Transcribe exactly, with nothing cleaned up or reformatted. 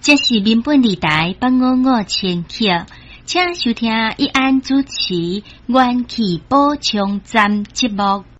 这是民本电台八五五千克，请收听一安主持元气补充站节目。